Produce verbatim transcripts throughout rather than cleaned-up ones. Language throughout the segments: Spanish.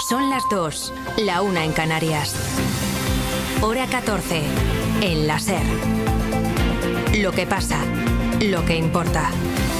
Son las dos, la una en Canarias. Hora catorce, en la SER. Lo que pasa, lo que importa.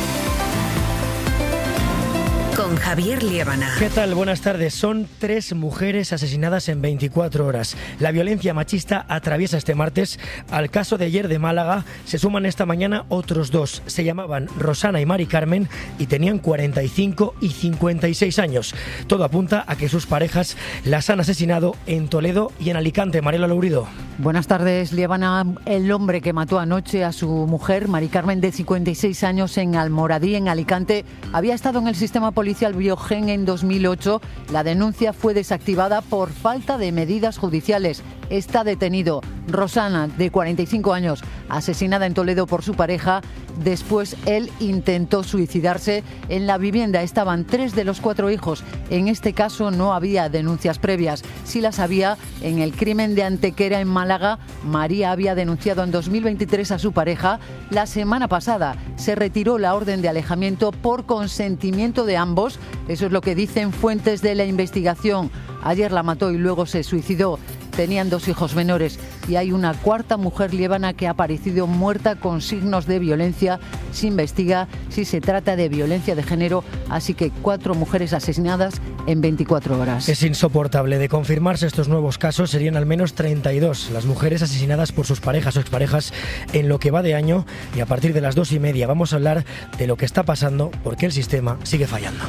Con Javier Liébana. ¿Qué tal? Buenas tardes. Son tres mujeres asesinadas en veinticuatro horas. La violencia machista atraviesa este martes. Al caso de ayer de Málaga se suman esta mañana otros dos. Se llamaban Rosana y Mari Carmen y tenían cuarenta y cinco y cincuenta y seis años. Todo apunta a que sus parejas las han asesinado en Toledo y en Alicante. Mariela Lourido. Buenas tardes, Liébana. El hombre que mató anoche a su mujer, Mari Carmen, de cincuenta y seis años, en Almoradí, en Alicante, había estado en el sistema policial Biogen en dos mil ocho. La denuncia fue desactivada por falta de medidas judiciales. Está detenido. Rosana, de cuarenta y cinco años, asesinada en Toledo por su pareja. Después él intentó suicidarse. En la vivienda estaban tres de los cuatro hijos. En este caso no había denuncias previas. Sí las había en el crimen de Antequera, en Málaga. María había denunciado en dos mil veintitrés a su pareja. La semana pasada se retiró la orden de alejamiento por consentimiento de ambos. Eso es lo que dicen fuentes de la investigación. Ayer la mató y luego se suicidó. Tenían dos hijos menores y hay una cuarta mujer liébana que ha aparecido muerta con signos de violencia. Se investiga si se trata de violencia de género, así que cuatro mujeres asesinadas en veinticuatro horas. Es insoportable. De confirmarse estos nuevos casos, serían al menos treinta y dos las mujeres asesinadas por sus parejas o exparejas en lo que va de año, y a partir de las dos y media vamos a hablar de lo que está pasando porque el sistema sigue fallando.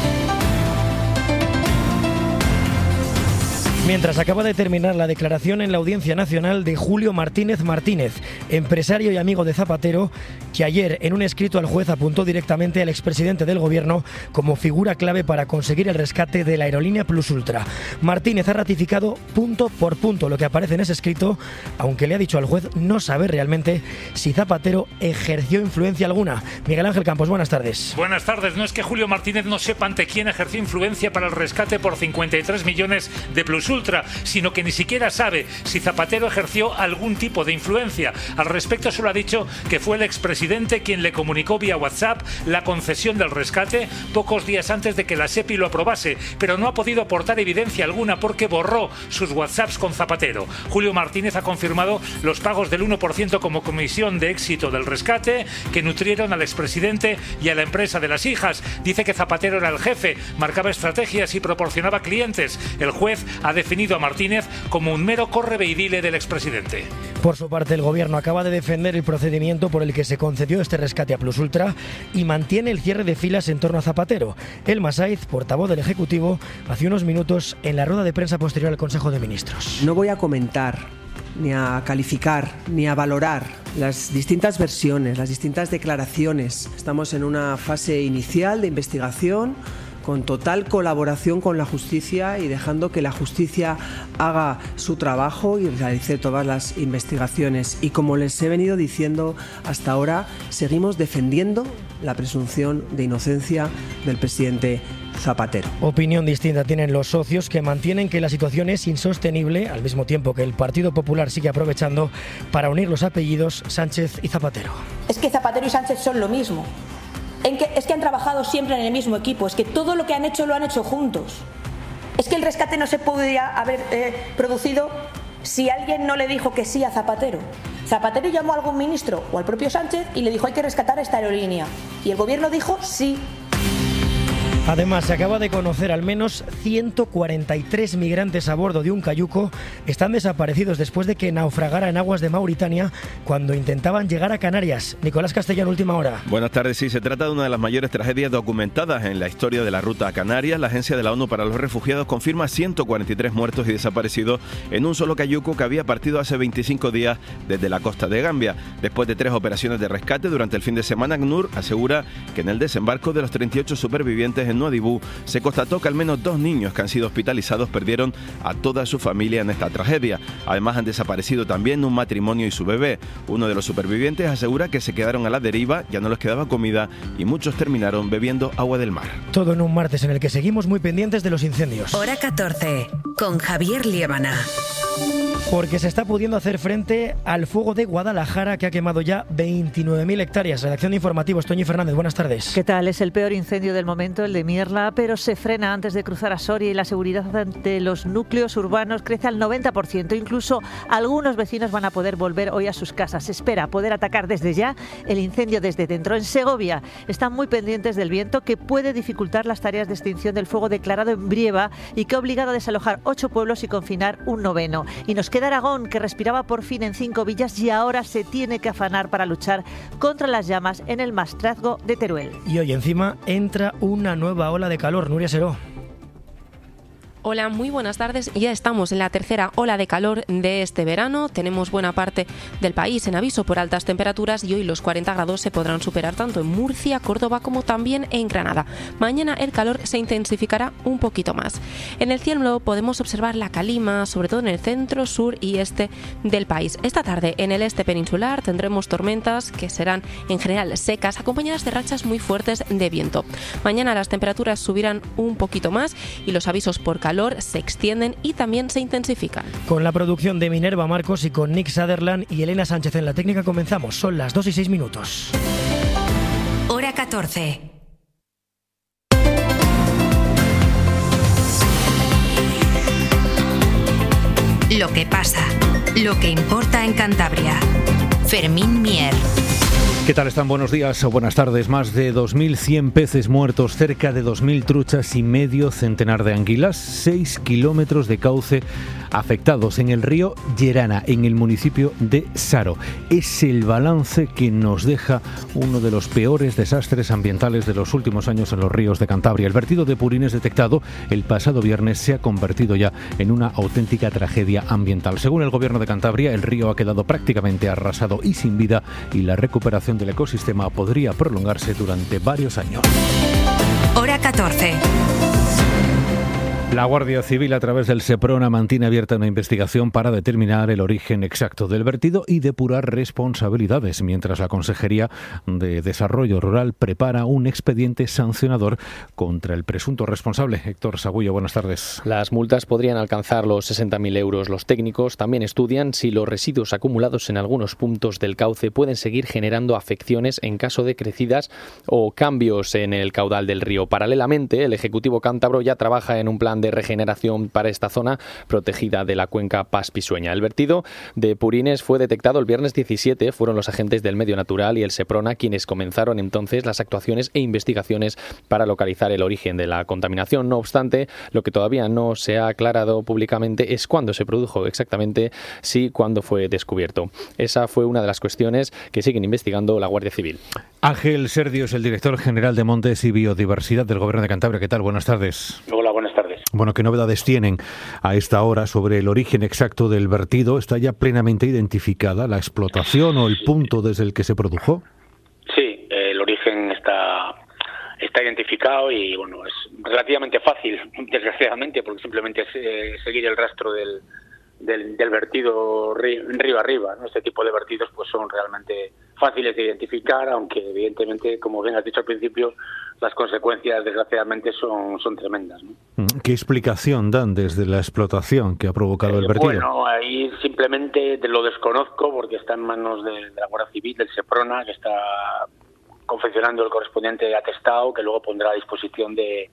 Mientras acaba de terminar la declaración en la Audiencia Nacional de Julio Martínez Martínez, empresario y amigo de Zapatero, que ayer en un escrito al juez apuntó directamente al expresidente del gobierno como figura clave para conseguir el rescate de la aerolínea Plus Ultra. Martínez ha ratificado punto por punto lo que aparece en ese escrito, aunque le ha dicho al juez no saber realmente si Zapatero ejerció influencia alguna. Miguel Ángel Campos, buenas tardes. Buenas tardes. No es que Julio Martínez no sepa ante quién ejerció influencia para el rescate por cincuenta y tres millones de Plus Ultra, sino que ni siquiera sabe si Zapatero ejerció algún tipo de influencia. Al respecto solo ha dicho que fue el expresidente quien le comunicó vía WhatsApp la concesión del rescate pocos días antes de que la SEPI lo aprobase, pero no ha podido aportar evidencia alguna porque borró sus WhatsApps con Zapatero. Julio Martínez ha confirmado los pagos del uno por ciento como comisión de éxito del rescate que nutrieron al expresidente y a la empresa de las hijas. Dice que Zapatero era el jefe, marcaba estrategias y proporcionaba clientes. El juez ha definido a Martínez como un mero correveidile del expresidente. Por su parte, el gobierno acaba de defender el procedimiento por el que se concedió este rescate a Plus Ultra y mantiene el cierre de filas en torno a Zapatero. Elma Saiz, portavoz del Ejecutivo, hace unos minutos en la rueda de prensa posterior al Consejo de Ministros. No voy a comentar, ni a calificar, ni a valorar las distintas versiones, las distintas declaraciones. Estamos en una fase inicial de investigación, con total colaboración con la justicia y dejando que la justicia haga su trabajo y realice todas las investigaciones. Y como les he venido diciendo hasta ahora, seguimos defendiendo la presunción de inocencia del presidente Zapatero. Opinión distinta tienen los socios, que mantienen que la situación es insostenible, al mismo tiempo que el Partido Popular sigue aprovechando para unir los apellidos Sánchez y Zapatero. Es que Zapatero y Sánchez son lo mismo. En que, es que han trabajado siempre en el mismo equipo, es que todo lo que han hecho lo han hecho juntos. Es que el rescate no se podría haber eh, producido si alguien no le dijo que sí a Zapatero. Zapatero llamó a algún ministro o al propio Sánchez y le dijo hay que rescatar esta aerolínea. Y el gobierno dijo sí. Además, se acaba de conocer al menos ciento cuarenta y tres migrantes a bordo de un cayuco están desaparecidos después de que naufragara en aguas de Mauritania cuando intentaban llegar a Canarias. Nicolás Castellano, última hora. Buenas tardes. Sí, se trata de una de las mayores tragedias documentadas en la historia de la ruta a Canarias. La Agencia de la ONU para los Refugiados confirma ciento cuarenta y tres muertos y desaparecidos en un solo cayuco que había partido hace veinticinco días desde la costa de Gambia. Después de tres operaciones de rescate durante el fin de semana, ACNUR asegura que en el desembarco de los treinta y ocho supervivientes en Nuadhibou se constató que al menos dos niños que han sido hospitalizados perdieron a toda su familia en esta tragedia. Además, han desaparecido también un matrimonio y su bebé. Uno de los supervivientes asegura que se quedaron a la deriva, ya no les quedaba comida y muchos terminaron bebiendo agua del mar. Todo en un martes en el que seguimos muy pendientes de los incendios. Hora catorce, con Javier Liébana. Porque se está pudiendo hacer frente al fuego de Guadalajara, que ha quemado ya veintinueve mil hectáreas. Redacción de Informativos, Toñi Fernández, buenas tardes. ¿Qué tal? Es el peor incendio del momento, el de Mierla, pero se frena antes de cruzar a Soria y la seguridad ante los núcleos urbanos crece al noventa por ciento. Incluso algunos vecinos van a poder volver hoy a sus casas. Se espera poder atacar desde ya el incendio desde dentro. En Segovia están muy pendientes del viento, que puede dificultar las tareas de extinción del fuego declarado en Brieva y que ha obligado a desalojar ocho pueblos y confinar un noveno. Y nos queda Aragón, que respiraba por fin en cinco villas y ahora se tiene que afanar para luchar contra las llamas en el Maestrazgo de Teruel. Y hoy encima entra una nueva ola de calor. Nuria Seró. Hola, muy buenas tardes. Ya estamos en la tercera ola de calor de este verano. Tenemos buena parte del país en aviso por altas temperaturas y hoy los cuarenta grados se podrán superar tanto en Murcia, Córdoba como también en Granada. Mañana el calor se intensificará un poquito más. En el cielo podemos observar la calima, sobre todo en el centro, sur y este del país. Esta tarde en el este peninsular tendremos tormentas que serán en general secas, acompañadas de rachas muy fuertes de viento. Mañana las temperaturas subirán un poquito más y los avisos por calor se extienden y también se intensifican. Con la producción de Minerva Marcos y con Nick Sutherland y Elena Sánchez en la técnica comenzamos. Son las dos y seis minutos. Hora catorce. Lo que pasa, lo que importa en Cantabria. Fermín Mier. ¿Qué tal están? Buenos días o buenas tardes. Más de dos mil cien peces muertos, cerca de dos mil truchas y medio centenar de anguilas, seis kilómetros de cauce afectados en el río Llerana, en el municipio de Saro. Es el balance que nos deja uno de los peores desastres ambientales de los últimos años en los ríos de Cantabria. El vertido de purines detectado el pasado viernes se ha convertido ya en una auténtica tragedia ambiental. Según el gobierno de Cantabria, el río ha quedado prácticamente arrasado y sin vida y la recuperación del ecosistema podría prolongarse durante varios años. Hora catorce. La Guardia Civil, a través del Seprona, mantiene abierta una investigación para determinar el origen exacto del vertido y depurar responsabilidades, mientras la Consejería de Desarrollo Rural prepara un expediente sancionador contra el presunto responsable. Héctor Sagullo, buenas tardes. Las multas podrían alcanzar los sesenta mil euros. Los técnicos también estudian si los residuos acumulados en algunos puntos del cauce pueden seguir generando afecciones en caso de crecidas o cambios en el caudal del río. Paralelamente, el Ejecutivo cántabro ya trabaja en un plan de regeneración para esta zona protegida de la cuenca Pas-Pisueña. El vertido de purines fue detectado el viernes diecisiete. Fueron los agentes del Medio Natural y el Seprona quienes comenzaron entonces las actuaciones e investigaciones para localizar el origen de la contaminación. No obstante, lo que todavía no se ha aclarado públicamente es cuándo se produjo exactamente, si cuándo fue descubierto. Esa fue una de las cuestiones que siguen investigando la Guardia Civil. Ángel Serdio es el director general de Montes y Biodiversidad del Gobierno de Cantabria. ¿Qué tal? Buenas tardes. Hola, buenas tardes. Bueno, ¿qué novedades tienen a esta hora sobre el origen exacto del vertido? ¿Está ya plenamente identificada la explotación o el punto desde el que se produjo? Sí, el origen está está identificado y bueno, es relativamente fácil, desgraciadamente, porque simplemente es eh, seguir el rastro del, del, del vertido río, río arriba, ¿no? Este tipo de vertidos pues son realmente fáciles de identificar, aunque evidentemente, como bien has dicho al principio, las consecuencias desgraciadamente son, son tremendas, ¿no? ¿Qué explicación dan desde la explotación que ha provocado eh, el vertido? Bueno, ahí simplemente lo desconozco porque está en manos de, de la Guardia Civil, del Seprona, que está confeccionando el correspondiente atestado que luego pondrá a disposición de,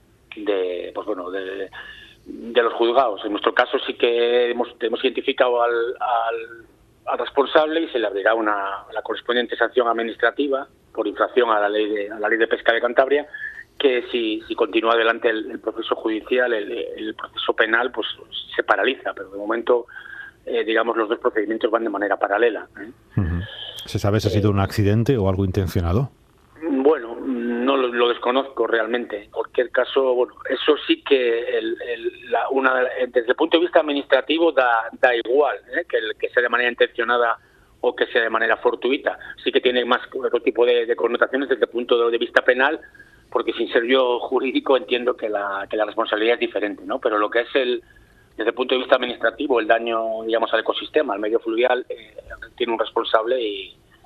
de pues bueno, de, de los juzgados. En nuestro caso sí que hemos, hemos identificado al, al, al responsable y se le abrirá una la correspondiente sanción administrativa por infracción a la ley de a la ley de pesca de Cantabria, que si, si continúa adelante el, el proceso judicial, el, el proceso penal, pues se paraliza, pero de momento, eh, digamos, los dos procedimientos van de manera paralela, ¿eh? Uh-huh. ¿Se sabe si ha sido un accidente o algo intencionado? Bueno, no lo, lo desconozco realmente. En cualquier caso, bueno, eso sí que el, el, la, una, desde el punto de vista administrativo da, da igual, ¿eh? que, el, que sea de manera intencionada o que sea de manera fortuita. Sí que tiene más otro tipo de, de connotaciones desde el punto de vista penal, porque sin ser yo jurídico entiendo que la, que la responsabilidad es diferente, ¿no? Pero lo que es el desde el punto de vista administrativo, el daño, digamos, al ecosistema, al medio fluvial, eh, tiene un responsable y,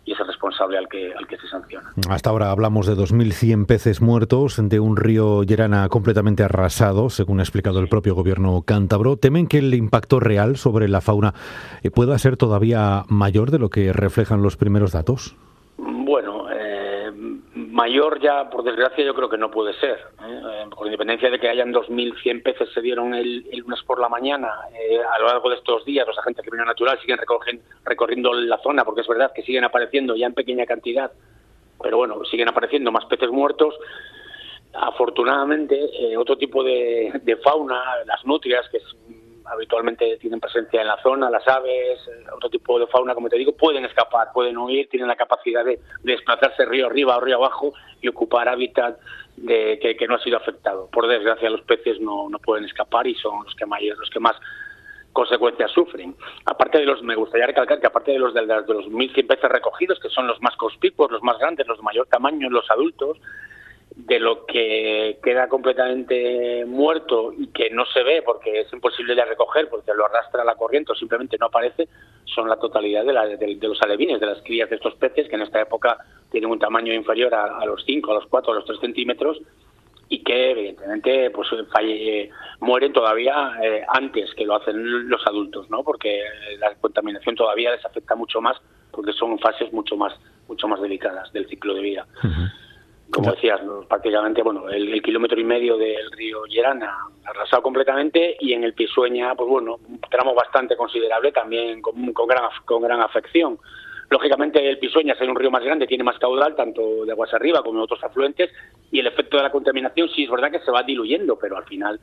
y es el responsable al que, al que se sanciona. Hasta ahora hablamos de dos mil cien peces muertos, de un río Llerana completamente arrasado, según ha explicado el propio gobierno cántabro. ¿Temen que el impacto real sobre la fauna pueda ser todavía mayor de lo que reflejan los primeros datos? Bueno, eh, mayor ya, por desgracia, yo creo que no puede ser. ¿eh? Con independencia de que hayan dos mil cien peces se dieron el, el lunes por la mañana, eh, a lo largo de estos días los agentes de Medio Natural siguen recorriendo, recorriendo la zona, porque es verdad que siguen apareciendo ya en pequeña cantidad, pero bueno, siguen apareciendo más peces muertos. Afortunadamente, eh, otro tipo de, de fauna, las nutrias, que es, habitualmente tienen presencia en la zona, las aves, otro tipo de fauna, como te digo, pueden escapar, pueden huir, tienen la capacidad de, de desplazarse río arriba o río abajo y ocupar hábitat de, que, que no ha sido afectado. Por desgracia, los peces no, no pueden escapar y son los que más, los que más consecuencias sufren. Aparte de los, me gustaría recalcar que aparte de los de, de los mil cien peces recogidos, que son los más conspicuos, los más grandes, los de mayor tamaño, los adultos, de lo que queda completamente muerto y que no se ve porque es imposible de recoger porque lo arrastra la corriente o simplemente no aparece, son la totalidad de, la, de, de los alevines, de las crías de estos peces, que en esta época tienen un tamaño inferior a, a los cinco, a los cuatro, a los tres centímetros, y que evidentemente pues falle, eh, mueren todavía eh, antes que lo hacen los adultos, ¿no? Porque la contaminación todavía les afecta mucho más porque son fases mucho más mucho más delicadas del ciclo de vida. Uh-huh. Como decías, prácticamente, bueno, el, el kilómetro y medio del río Llerana arrasado completamente, y en el Pisueña, pues bueno, un tramo bastante considerable también con, con gran con gran afección. Lógicamente el Pisueña, ser un río más grande, tiene más caudal, tanto de aguas arriba como de otros afluentes, y el efecto de la contaminación sí es verdad que se va diluyendo, pero al final,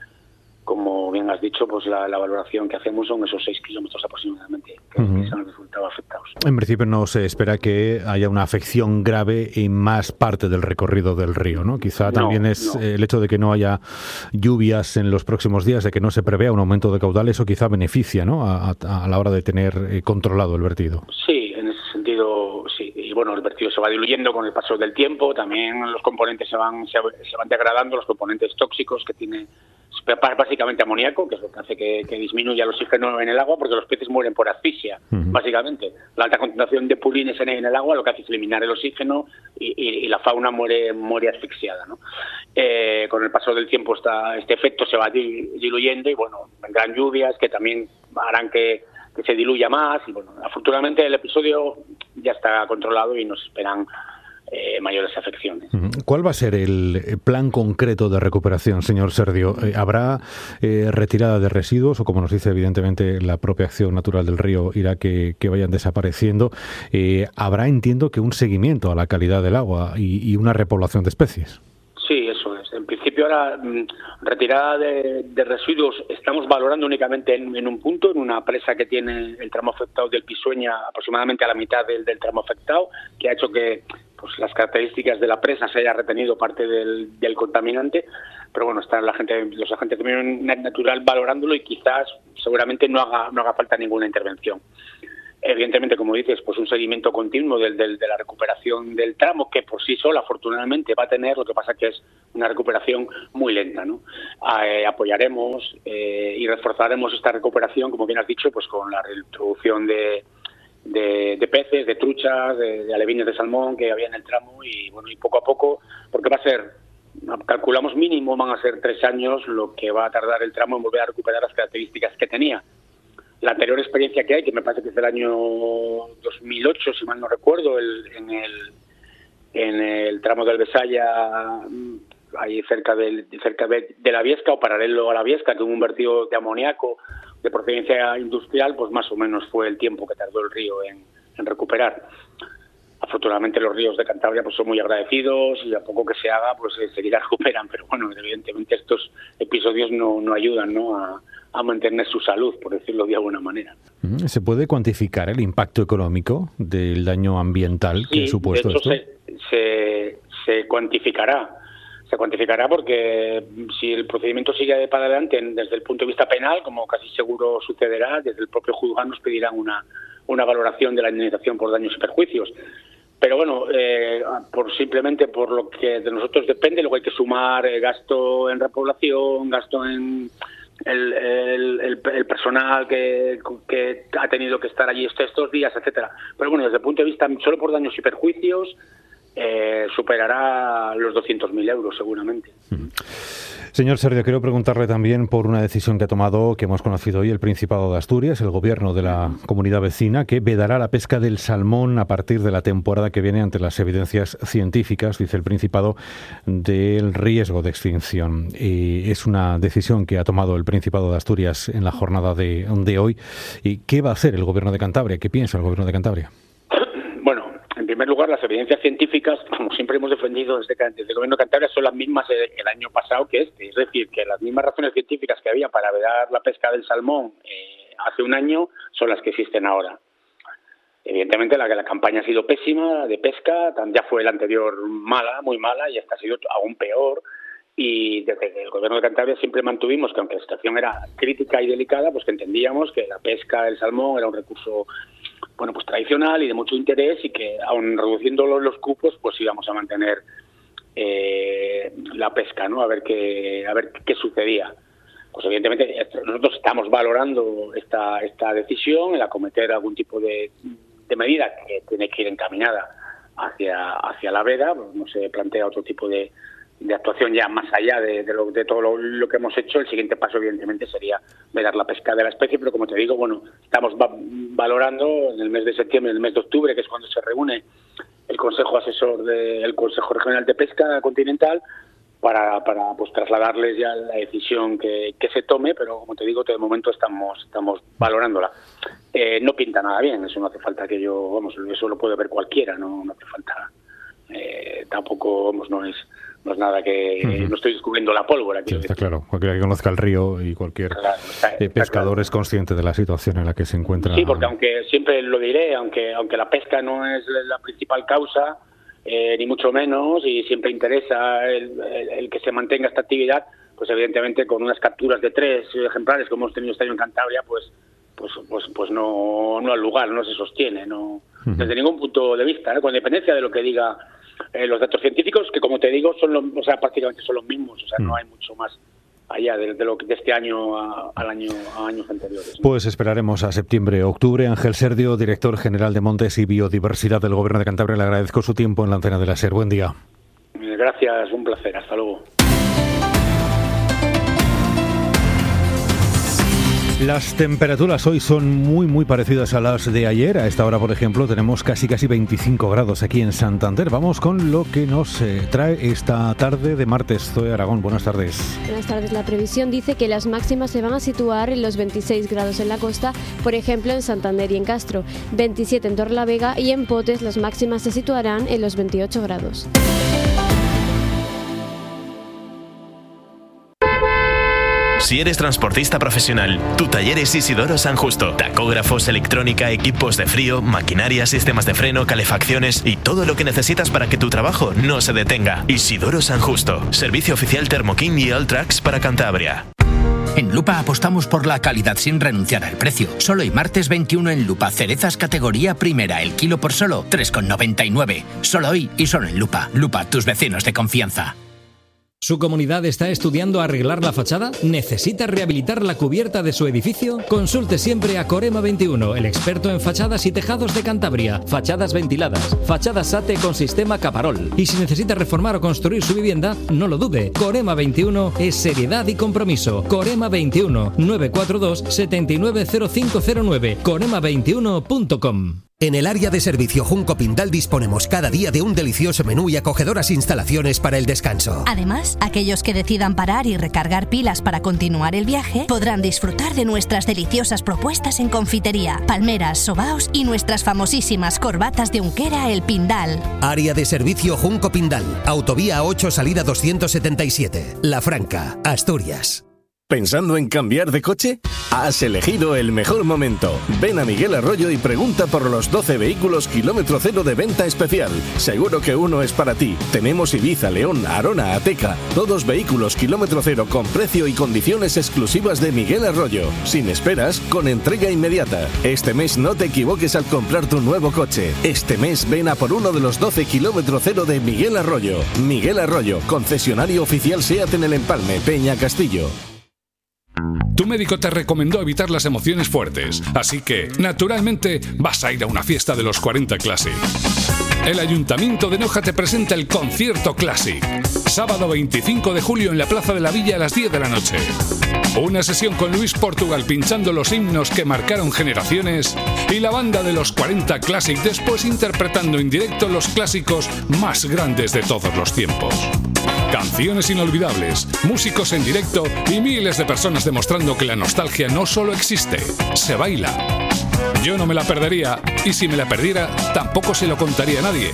como bien has dicho, pues la, la valoración que hacemos son esos seis kilómetros aproximadamente que, uh-huh. que se han resultado afectados. En principio no se espera que haya una afección grave en más parte del recorrido del río, ¿no? Quizá también no, es no. el hecho de que no haya lluvias en los próximos días, de que no se prevea un aumento de caudal, eso quizá beneficia, ¿no? A, a, a la hora de tener eh, controlado el vertido. Sí, en ese sentido, sí. Y bueno, el vertido se va diluyendo con el paso del tiempo, también los componentes se van, se, se van degradando, los componentes tóxicos que tiene básicamente amoníaco, que es lo que hace que, que disminuya el oxígeno en el agua, porque los peces mueren por asfixia, uh-huh. básicamente. La alta concentración de purines en, en el agua lo que hace es eliminar el oxígeno y, y, y la fauna muere muere asfixiada, ¿no? Eh, con el paso del tiempo esta, este efecto se va diluyendo y, bueno, vendrán lluvias que también harán que, que se diluya más y, bueno, afortunadamente el episodio ya está controlado y nos esperan Eh, mayores afecciones. ¿Cuál va a ser el plan concreto de recuperación, señor Serdio? Eh, ¿Habrá eh, retirada de residuos o, como nos dice evidentemente la propia acción natural del río, irá que, que vayan desapareciendo? Eh, ¿Habrá, entiendo, que un seguimiento a la calidad del agua y, y una repoblación de especies? Sí, eso es. En principio ahora, retirada de, de residuos, estamos valorando únicamente en, en un punto, en una presa que tiene el tramo afectado del Pisueña aproximadamente a la mitad del, del tramo afectado, que ha hecho que pues las características de la presa se haya retenido parte del, del contaminante, pero bueno, están la gente, los agentes de medio natural valorándolo y quizás seguramente no haga no haga falta ninguna intervención. Evidentemente, como dices, pues un seguimiento continuo del, del, de la recuperación del tramo, que por sí sola, afortunadamente, va a tener, lo que pasa que es una recuperación muy lenta, ¿no? Eh, apoyaremos eh, y reforzaremos esta recuperación, como bien has dicho, pues con la reintroducción de De, de peces, de truchas, de, de alevines de salmón que había en el tramo y bueno y poco a poco, porque va a ser, calculamos mínimo, van a ser tres años lo que va a tardar el tramo en volver a recuperar las características que tenía. La anterior experiencia que hay, que me parece que es del año dos mil ocho, si mal no recuerdo, el, en, el, en el tramo del Besaya, ahí cerca, del, cerca de, de la Viesca o paralelo a la Viesca, que hubo un vertido de amoníaco de procedencia industrial, pues más o menos fue el tiempo que tardó el río en, en recuperar. Afortunadamente los ríos de Cantabria pues son muy agradecidos y a poco que se haga pues enseguida recuperan, pero bueno, evidentemente estos episodios no, no ayudan, ¿no? A, a mantener su salud, por decirlo de alguna manera. ¿Se puede cuantificar el impacto económico del daño ambiental sí, que ha supuesto de hecho, esto? Se, se, se cuantificará. Se cuantificará porque si el procedimiento sigue para adelante desde el punto de vista penal, como casi seguro sucederá, desde el propio juzgado nos pedirán una, una valoración de la indemnización por daños y perjuicios. Pero bueno, eh, por simplemente por lo que de nosotros depende, luego hay que sumar eh, gasto en repoblación, gasto en el, el, el, el personal que, que ha tenido que estar allí estos días, etcétera. Pero bueno, desde el punto de vista, solo por daños y perjuicios, eh, superará los doscientos mil euros seguramente. Señor Serdio, quiero preguntarle también por una decisión que ha tomado, que hemos conocido hoy, el Principado de Asturias, el gobierno de la comunidad vecina, que vedará la pesca del salmón a partir de la temporada que viene ante las evidencias científicas, dice el Principado, del riesgo de extinción. Y es una decisión que ha tomado el Principado de Asturias en la jornada de, de hoy. ¿Y qué va a hacer el gobierno de Cantabria? ¿Qué piensa el gobierno de Cantabria? Bueno, en primer lugar, las evidencias científicas, como siempre hemos defendido desde, desde el Gobierno de Cantabria, son las mismas el año pasado que este. Es decir, que las mismas razones científicas que había para vedar la pesca del salmón eh, hace un año son las que existen ahora. Evidentemente, la, la campaña ha sido pésima de pesca, ya fue la anterior mala, muy mala, y esta ha sido aún peor. Y desde el Gobierno de Cantabria siempre mantuvimos que, aunque la situación era crítica y delicada, pues que entendíamos que la pesca del salmón era un recurso, bueno, pues tradicional y de mucho interés, y que aun reduciendo los cupos, pues íbamos a mantener eh, la pesca, ¿no? A ver qué, a ver qué sucedía. Pues evidentemente nosotros estamos valorando esta esta decisión, el acometer algún tipo de, de medida que tiene que ir encaminada hacia hacia la veda. Pues no se plantea otro tipo de de actuación ya más allá de, de, lo, de todo lo, lo que hemos hecho. El siguiente paso, evidentemente, sería vedar la pesca de la especie, pero como te digo, bueno, estamos va- valorando en el mes de septiembre, en el mes de octubre, que es cuando se reúne el Consejo Asesor del Consejo Regional de Pesca Continental, para, para pues trasladarles ya la decisión que, que se tome, pero como te digo, de momento estamos estamos valorándola. Eh, no pinta nada bien, eso no hace falta que yo, vamos, eso lo puede ver cualquiera, no, no hace falta, eh, tampoco, vamos, no es no es nada que, uh-huh. no estoy descubriendo la pólvora. Sí, está claro, cualquiera que conozca el río y cualquier claro, está, está pescador claro. es consciente de la situación en la que se encuentra. Sí, porque aunque siempre lo diré, aunque aunque la pesca no es la principal causa, eh, ni mucho menos, y siempre interesa el, el, el que se mantenga esta actividad, pues evidentemente con unas capturas de tres ejemplares como hemos tenido este año en Cantabria, pues pues pues pues no no al lugar, no se sostiene, no uh-huh. desde ningún punto de vista, ¿no? Con independencia de lo que diga Eh, los datos científicos, que como te digo son los, o sea, prácticamente son los mismos, o sea, mm. no hay mucho más allá de, de lo de este año a, al año a años anteriores, ¿no? Pues esperaremos a septiembre, octubre. Ángel Serdio, director general de Montes y Biodiversidad del Gobierno de Cantabria, le agradezco su tiempo en la antena de la SER. Buen día. Gracias, un placer, hasta luego. Las temperaturas hoy son muy muy parecidas a las de ayer. A esta hora, por ejemplo, tenemos casi casi veinticinco grados aquí en Santander. Vamos con lo que nos eh, trae esta tarde de martes. Zoe Aragón, buenas tardes. Buenas tardes. La previsión dice que las máximas se van a situar en los veintiséis grados en la costa, por ejemplo en Santander y en Castro, veintisiete en Torrelavega, y en Potes las máximas se situarán en los veintiocho grados. Si eres transportista profesional, tu taller es Isidoro San Justo. Tacógrafos, electrónica, equipos de frío, maquinaria, sistemas de freno, calefacciones y todo lo que necesitas para que tu trabajo no se detenga. Isidoro San Justo. Servicio oficial Thermoking y Alltrax para Cantabria. En Lupa apostamos por la calidad sin renunciar al precio. Solo hoy martes veintiuno en Lupa, cerezas categoría primera, el kilo por solo tres con noventa y nueve. Solo hoy y solo en Lupa. Lupa, tus vecinos de confianza. ¿Su comunidad está estudiando arreglar la fachada? ¿Necesita rehabilitar la cubierta de su edificio? Consulte siempre a Corema veintiuno, el experto en fachadas y tejados de Cantabria. Fachadas ventiladas, fachadas SATE con sistema Caparol. Y si necesita reformar o construir su vivienda, no lo dude. Corema veintiuno es seriedad y compromiso. Corema veintiuno, nueve cuatro dos, siete nueve cero cinco cero nueve. corema veintiuno punto com. En el área de servicio Junco Pindal disponemos cada día de un delicioso menú y acogedoras instalaciones para el descanso. Además, aquellos que decidan parar y recargar pilas para continuar el viaje podrán disfrutar de nuestras deliciosas propuestas en confitería, palmeras, sobaos y nuestras famosísimas corbatas de Unquera El Pindal. Área de servicio Junco Pindal, autovía ocho, salida doscientos setenta y siete, La Franca, Asturias. ¿Pensando en cambiar de coche? Has elegido el mejor momento. Ven a Miguel Arroyo y pregunta por los doce vehículos kilómetro cero de venta especial. Seguro que uno es para ti. Tenemos Ibiza, León, Arona, Ateca. Todos vehículos kilómetro cero con precio y condiciones exclusivas de Miguel Arroyo. Sin esperas, con entrega inmediata. Este mes no te equivoques al comprar tu nuevo coche. Este mes ven a por uno de los doce kilómetro cero de Miguel Arroyo. Miguel Arroyo, concesionario oficial SEAT en el Empalme, Peña Castillo. Tu médico te recomendó evitar las emociones fuertes, así que, naturalmente, vas a ir a una fiesta de los cuarenta Classic. El Ayuntamiento de Noja te presenta el Concierto Classic. Sábado veinticinco de julio en la Plaza de la Villa a las diez de la noche. Una sesión con Luis Portugal pinchando los himnos que marcaron generaciones y la banda de los cuarenta Classic después interpretando en directo los clásicos más grandes de todos los tiempos. Canciones inolvidables, músicos en directo y miles de personas demostrando que la nostalgia no solo existe, se baila. Yo no me la perdería, y si me la perdiera, tampoco se lo contaría a nadie.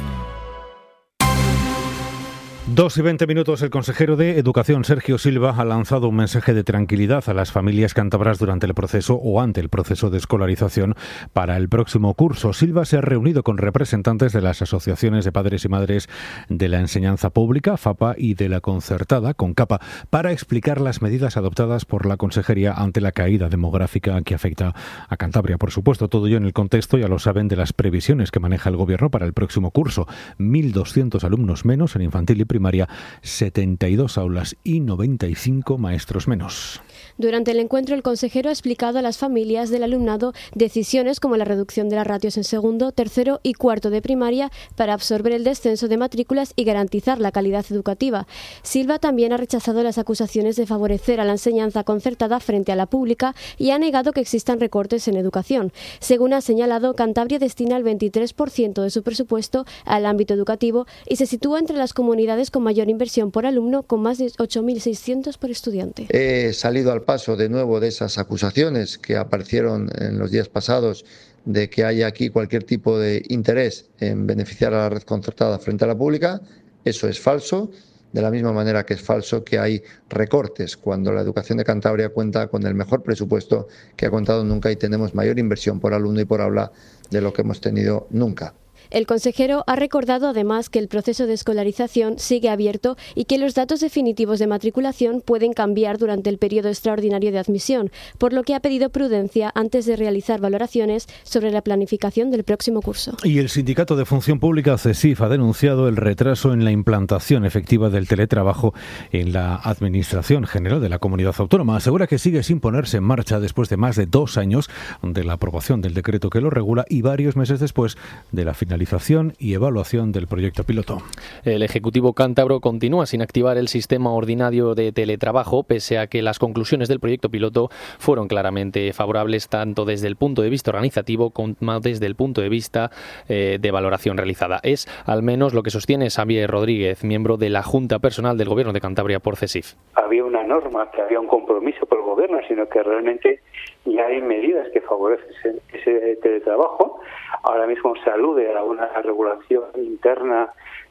Dos y veinte minutos. El consejero de Educación, Sergio Silva, ha lanzado un mensaje de tranquilidad a las familias cántabras durante el proceso o ante el proceso de escolarización para el próximo curso. Silva se ha reunido con representantes de las asociaciones de padres y madres de la enseñanza pública, FAPA, y de la concertada, CONCAPA, para explicar las medidas adoptadas por la consejería ante la caída demográfica que afecta a Cantabria. Por supuesto, todo ello en el contexto, ya lo saben, de las previsiones que maneja el Gobierno para el próximo curso. mil doscientos alumnos menos en infantil y primaria, setenta y dos aulas y noventa y cinco maestros menos. Durante el encuentro, el consejero ha explicado a las familias del alumnado decisiones como la reducción de las ratios en segundo, tercero y cuarto de primaria para absorber el descenso de matrículas y garantizar la calidad educativa. Silva también ha rechazado las acusaciones de favorecer a la enseñanza concertada frente a la pública y ha negado que existan recortes en educación. Según ha señalado, Cantabria destina el veintitrés por ciento de su presupuesto al ámbito educativo y se sitúa entre las comunidades con mayor inversión por alumno, con más de ocho mil seiscientos por estudiante. He salido al paso de nuevo de esas acusaciones que aparecieron en los días pasados de que haya aquí cualquier tipo de interés en beneficiar a la red concertada frente a la pública. Eso es falso, de la misma manera que es falso que hay recortes cuando la educación de Cantabria cuenta con el mejor presupuesto que ha contado nunca y tenemos mayor inversión por alumno y por aula de lo que hemos tenido nunca. El consejero ha recordado además que el proceso de escolarización sigue abierto y que los datos definitivos de matriculación pueden cambiar durante el periodo extraordinario de admisión, por lo que ha pedido prudencia antes de realizar valoraciones sobre la planificación del próximo curso. Y el Sindicato de Función Pública, CESIF, ha denunciado el retraso en la implantación efectiva del teletrabajo en la Administración General de la Comunidad Autónoma. Asegura que sigue sin ponerse en marcha después de más de dos años de la aprobación del decreto que lo regula y varios meses después de la finalización y evaluación del proyecto piloto. El Ejecutivo cántabro continúa sin activar el sistema ordinario de teletrabajo, pese a que las conclusiones del proyecto piloto fueron claramente favorables tanto desde el punto de vista organizativo como desde el punto de vista eh, de valoración realizada. Es al menos lo que sostiene Xavier Rodríguez, miembro de la Junta Personal del Gobierno de Cantabria por CESIF. Había una norma, que había un compromiso por el Gobierno, sino que realmente ya hay medidas que favorecen ese, ese teletrabajo. Ahora mismo se alude a una regulación interna,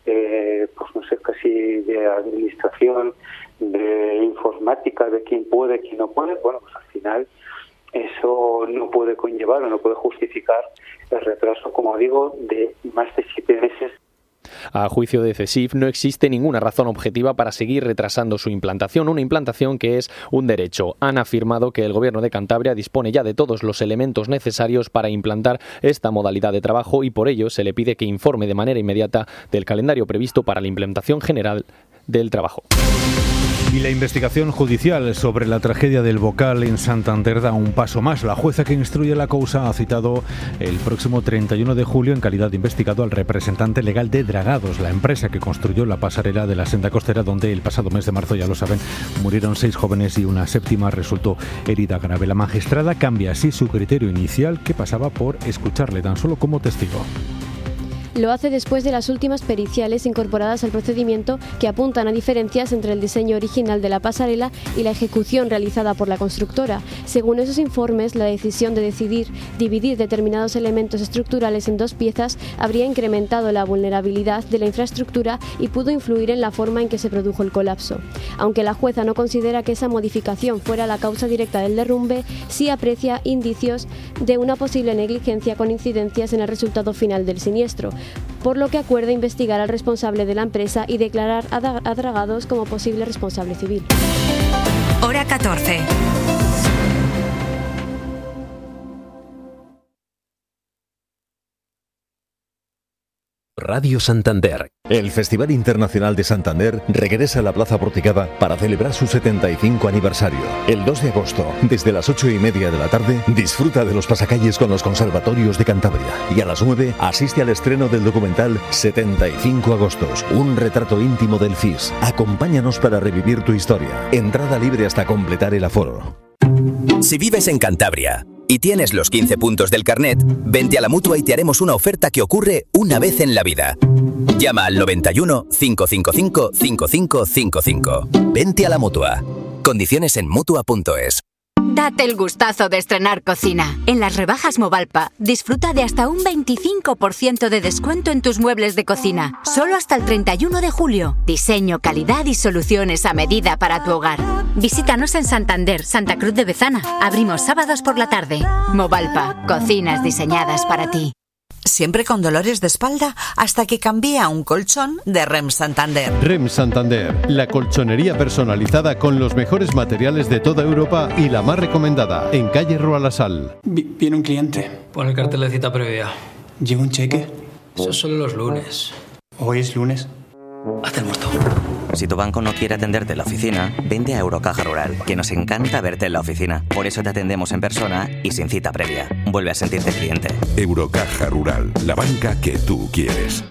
eh, pues no sé, casi de administración, de informática, de quién puede, quién no puede. Bueno, pues al final eso no puede conllevar o no puede justificar el retraso, como digo, de más de siete meses. A juicio de CESIF, no existe ninguna razón objetiva para seguir retrasando su implantación, una implantación que es un derecho. Han afirmado que el Gobierno de Cantabria dispone ya de todos los elementos necesarios para implantar esta modalidad de trabajo y por ello se le pide que informe de manera inmediata del calendario previsto para la implementación general del trabajo. Y la investigación judicial sobre la tragedia del Bocal en Santander da un paso más. La jueza que instruye la causa ha citado el próximo treinta y uno de julio en calidad de investigado al representante legal de Dragados, la empresa que construyó la pasarela de la senda costera donde el pasado mes de marzo, ya lo saben, murieron seis jóvenes y una séptima resultó herida grave. La magistrada cambia así su criterio inicial, que pasaba por escucharle tan solo como testigo. Lo hace después de las últimas periciales incorporadas al procedimiento que apuntan a diferencias entre el diseño original de la pasarela y la ejecución realizada por la constructora. Según esos informes, la decisión de decidir dividir determinados elementos estructurales en dos piezas habría incrementado la vulnerabilidad de la infraestructura y pudo influir en la forma en que se produjo el colapso. Aunque la jueza no considera que esa modificación fuera la causa directa del derrumbe, sí aprecia indicios de una posible negligencia con incidencias en el resultado final del siniestro, por lo que acuerda investigar al responsable de la empresa y declarar a Dragados como posible responsable civil. Hora catorce. Radio Santander, El Festival Internacional de Santander regresa a la Plaza Porticada para celebrar su setenta y cinco aniversario. El dos de agosto, desde las ocho y media de la tarde, disfruta de los pasacalles con los conservatorios de Cantabria. Y a las nueve, asiste al estreno del documental setenta y cinco agostos, un retrato íntimo del F I S. Acompáñanos para revivir tu historia. Entrada libre hasta completar el aforo. Si vives en Cantabria y tienes los quince puntos del carnet, vente a la Mutua y te haremos una oferta que ocurre una vez en la vida. Llama al noventa y uno, cinco cinco cinco, cinco cinco cinco cinco. Vente a la Mutua. Condiciones en Mutua punto es. Date el gustazo de estrenar cocina. En las rebajas Movalpa, disfruta de hasta un veinticinco por ciento de descuento en tus muebles de cocina. Solo hasta el treinta y uno de julio. Diseño, calidad y soluciones a medida para tu hogar. Visítanos en Santander, Santa Cruz de Bezana. Abrimos sábados por la tarde. Movalpa, cocinas diseñadas para ti. Siempre con dolores de espalda hasta que cambié a un colchón de R E M Santander. R E M Santander, la colchonería personalizada con los mejores materiales de toda Europa y la más recomendada, en calle Roalasal. Viene un cliente. Pon el cartel de cita previa. ¿Lleva un cheque? Eso es solo los lunes. ¿Hoy es lunes? Haz el muerto. Si tu banco no quiere atenderte en la oficina, vente a Eurocaja Rural, que nos encanta verte en la oficina. Por eso te atendemos en persona y sin cita previa. Vuelve a sentirte cliente. Eurocaja Rural, la banca que tú quieres.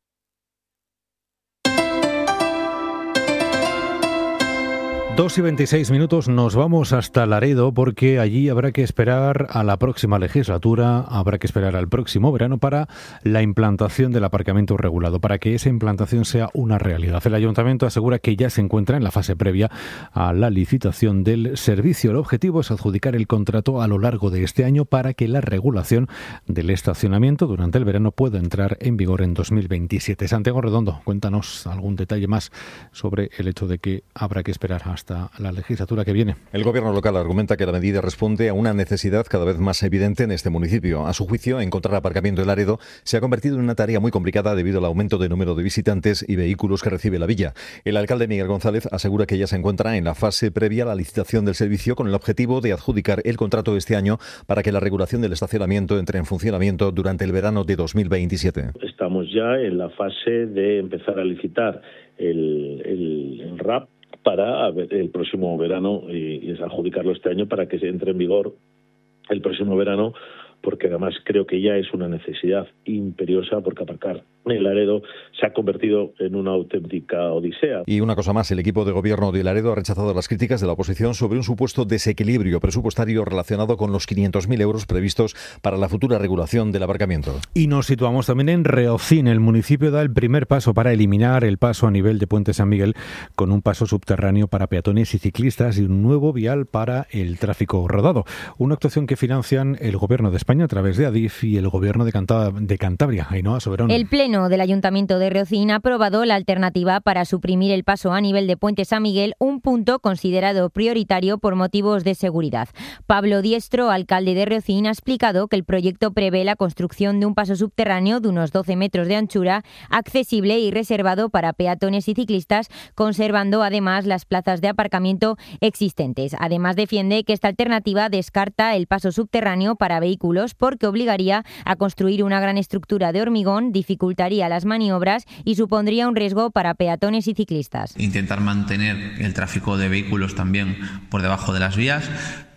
dos y veintiséis minutos, nos vamos hasta Laredo porque allí habrá que esperar a la próxima legislatura, habrá que esperar al próximo verano para la implantación del aparcamiento regulado, para que esa implantación sea una realidad. El Ayuntamiento asegura que ya se encuentra en la fase previa a la licitación del servicio. El objetivo es adjudicar el contrato a lo largo de este año para que la regulación del estacionamiento durante el verano pueda entrar en vigor en dos mil veintisiete. Santiago Redondo, cuéntanos algún detalle más sobre el hecho de que habrá que esperar hasta la legislatura que viene. El gobierno local argumenta que la medida responde a una necesidad cada vez más evidente en este municipio. A su juicio, encontrar aparcamiento en Laredo se ha convertido en una tarea muy complicada debido al aumento de número de visitantes y vehículos que recibe la villa. El alcalde Miguel González asegura que ya se encuentra en la fase previa a la licitación del servicio con el objetivo de adjudicar el contrato este año para que la regulación del estacionamiento entre en funcionamiento durante el verano de dos mil veintisiete. Estamos ya en la fase de empezar a licitar el, el, el R A P para el próximo verano y, y es adjudicarlo este año para que se entre en vigor el próximo verano, porque además creo que ya es una necesidad imperiosa, porque aparcar en Laredo se ha convertido en una auténtica odisea. Y una cosa más, el equipo de gobierno de Laredo ha rechazado las críticas de la oposición sobre un supuesto desequilibrio presupuestario relacionado con los quinientos mil euros previstos para la futura regulación del aparcamiento. Y nos situamos también en Reocín. El municipio da el primer paso para eliminar el paso a nivel de Puente San Miguel con un paso subterráneo para peatones y ciclistas y un nuevo vial para el tráfico rodado. Una actuación que financian el gobierno de España a través de Adif y el gobierno de, Canta- de Cantabria. Ainhoa Soberón. El Pleno del Ayuntamiento de Reocín ha aprobado la alternativa para suprimir el paso a nivel de Puente San Miguel, un punto considerado prioritario por motivos de seguridad. Pablo Diestro, alcalde de Reocín, ha explicado que el proyecto prevé la construcción de un paso subterráneo de unos doce metros de anchura, accesible y reservado para peatones y ciclistas, conservando además las plazas de aparcamiento existentes. Además, defiende que esta alternativa descarta el paso subterráneo para vehículos porque obligaría a construir una gran estructura de hormigón, dificultaría las maniobras y supondría un riesgo para peatones y ciclistas. Intentar mantener el tráfico de vehículos también por debajo de las vías,